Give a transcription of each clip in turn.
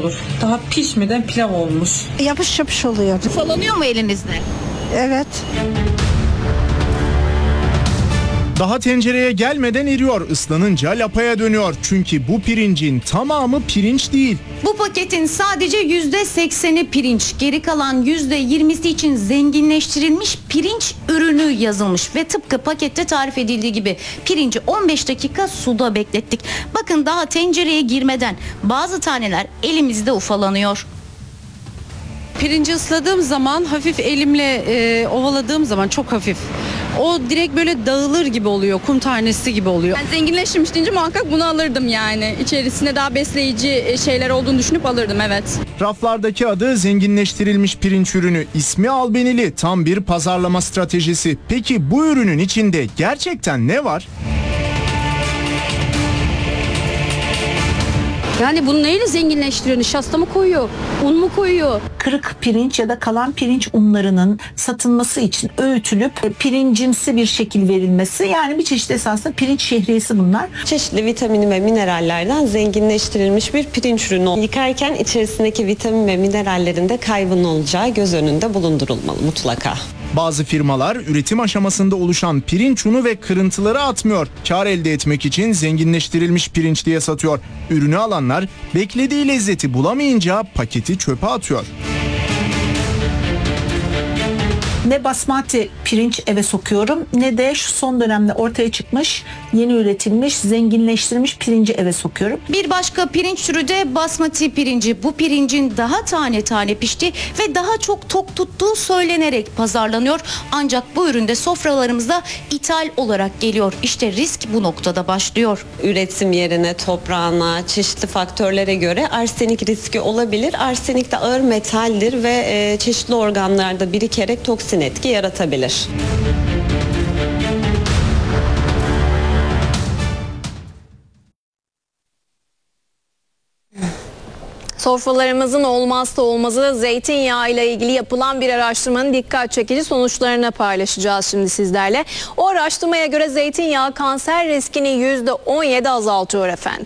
olur. Daha pişmeden pilav olmuş. Yapış yapış oluyor. Ufalanıyor mu elinizde? Evet. Daha tencereye gelmeden eriyor, ıslanınca lapaya dönüyor. Çünkü bu pirincin tamamı pirinç değil. Bu paketin sadece %80'i pirinç, geri kalan %20'si için zenginleştirilmiş pirinç ürünü yazılmış ve tıpkı pakette tarif edildiği gibi pirinci 15 dakika suda beklettik. Bakın daha tencereye girmeden bazı taneler elimizde ufalanıyor. Pirinci ısladığım zaman hafif elimle ovaladığım zaman çok hafif. O direkt böyle dağılır gibi oluyor, kum tanesi gibi oluyor. Ben zenginleştirmiş deyince muhakkak bunu alırdım yani. İçerisinde daha besleyici şeyler olduğunu düşünüp alırdım, evet. Raflardaki adı zenginleştirilmiş pirinç ürünü, ismi albenili, tam bir pazarlama stratejisi. Peki bu ürünün içinde gerçekten ne var? Yani bunu neyle zenginleştiriyor? Nişasta mı koyuyor? Un mu koyuyor? Kırık pirinç ya da kalan pirinç unlarının satılması için öğütülüp pirincimsi bir şekil verilmesi, yani bir çeşit esasında pirinç şehriyesi bunlar. Çeşitli vitamin ve minerallerden zenginleştirilmiş bir pirinç ürünü. Yıkarken içerisindeki vitamin ve minerallerin de kaybının olacağı göz önünde bulundurulmalı mutlaka. Bazı firmalar üretim aşamasında oluşan pirinç unu ve kırıntıları atmıyor. Kar elde etmek için zenginleştirilmiş pirinç diye satıyor. Ürünü alanlar beklediği lezzeti bulamayınca paketi çöpe atıyor. Ne basmati pirinç eve sokuyorum, ne de şu son dönemde ortaya çıkmış, yeni üretilmiş, zenginleştirilmiş pirinci eve sokuyorum. Bir başka pirinç türü de basmati pirinci. Bu pirincin daha tane tane piştiği ve daha çok tok tuttuğu söylenerek pazarlanıyor. Ancak bu ürün de sofralarımıza ithal olarak geliyor. İşte risk bu noktada başlıyor. Üretim yerine, toprağına, çeşitli faktörlere göre arsenik riski olabilir. Arsenik de ağır metaldir ve çeşitli organlarda birikerek toksin etki yaratabilir. Sofralarımızın olmazsa olmazı zeytinyağı ile ilgili yapılan bir araştırmanın dikkat çekici sonuçlarını paylaşacağız şimdi sizlerle. O araştırmaya göre zeytinyağı kanser riskini %17 azaltıyor efendim.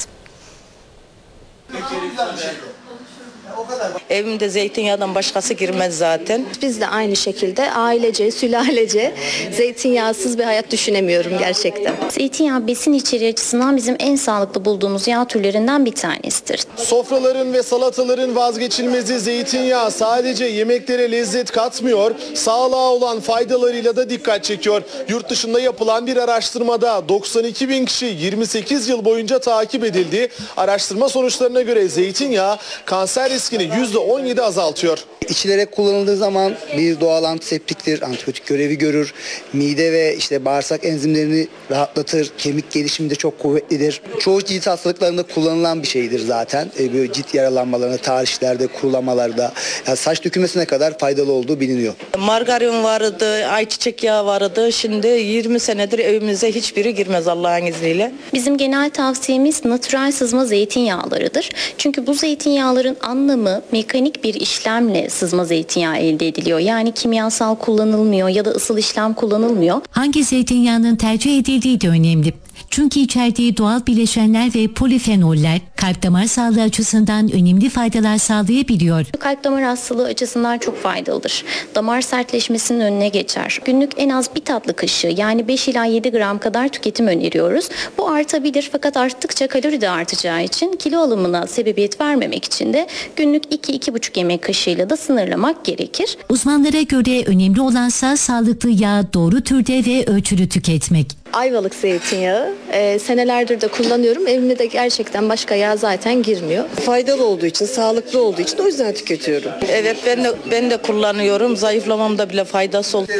Evimde zeytinyağından başkası girmez zaten. Biz de aynı şekilde ailece, sülalece zeytinyağsız bir hayat düşünemiyorum gerçekten. Zeytinyağı besin içeriği açısından bizim en sağlıklı bulduğumuz yağ türlerinden bir tanesidir. Sofraların ve salataların vazgeçilmezi zeytinyağı sadece yemeklere lezzet katmıyor, sağlığa olan faydalarıyla da dikkat çekiyor. Yurt dışında yapılan bir araştırmada 92 bin kişi 28 yıl boyunca takip edildi. Araştırma sonuçlarına göre zeytinyağı kanser riskini %17 azaltıyor. İçilerek kullanıldığı zaman bir doğal antiseptiktir, antibiyotik görevi görür. Mide ve bağırsak enzimlerini rahatlatır, kemik gelişimi de çok kuvvetlidir. Çoğu cilt hastalıklarında kullanılan bir şeydir zaten. Böyle cilt yaralanmalarında, tahrişlerde, kurulamalarda, saç dökülmesine kadar faydalı olduğu biliniyor. Margarin vardı, ayçiçek yağı vardı. Şimdi 20 senedir evimize hiçbiri girmez Allah'ın izniyle. Bizim genel tavsiyemiz natürel sızma zeytinyağlarıdır. Çünkü bu zeytinyağların anlamı mekanik bir işlemle sızma zeytinyağı elde ediliyor. Yani kimyasal kullanılmıyor ya da ısıl işlem kullanılmıyor. Hangi zeytinyağının tercih edildiği de önemli. Çünkü içerdiği doğal bileşenler ve polifenoller kalp damar sağlığı açısından önemli faydalar sağlayabiliyor. Kalp damar hastalığı açısından çok faydalıdır. Damar sertleşmesinin önüne geçer. Günlük en az bir tatlı kaşığı, yani 5 ila 7 gram kadar tüketim öneriyoruz. Bu artabilir, fakat arttıkça kalori de artacağı için kilo alımına sebebiyet vermemek için de günlük 2-2,5 yemek kaşığıyla da sınırlamak gerekir. Uzmanlara göre önemli olansa sağlıklı yağ doğru türde ve ölçülü tüketmek. Ayvalık zeytinyağı senelerdir de kullanıyorum. Evimde de gerçekten başka yağ zaten girmiyor. Faydalı olduğu için, sağlıklı olduğu için o yüzden tüketiyorum. Evet, ben de kullanıyorum. Zayıflamamda bile faydası oldu.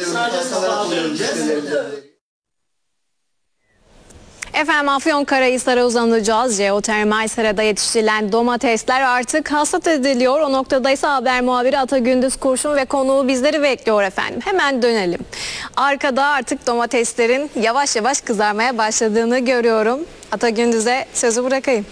Efendim, Afyonkarahisar'a uzanacağız. Jeotermal serada yetiştirilen domatesler artık hasat ediliyor. O noktada ise haber muhabiri Ata Gündüz Kurşun ve konuğu bizleri bekliyor efendim. Hemen dönelim. Arkada artık domateslerin yavaş yavaş kızarmaya başladığını görüyorum. Ata Gündüz'e sözü bırakayım.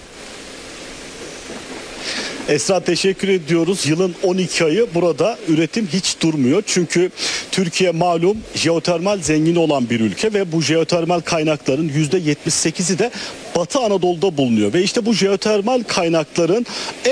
Esra, teşekkür ediyoruz. Yılın 12 ayı burada üretim hiç durmuyor. Çünkü Türkiye malum jeotermal zengin olan bir ülke ve bu jeotermal kaynakların %78'i de Batı Anadolu'da bulunuyor. Ve işte bu jeotermal kaynakların